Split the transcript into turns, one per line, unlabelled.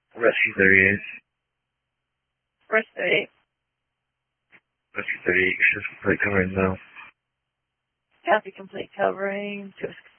Rescue 38.
Rescue 38.
Rescue 38, shift complete covering now.
Copy complete covering. 2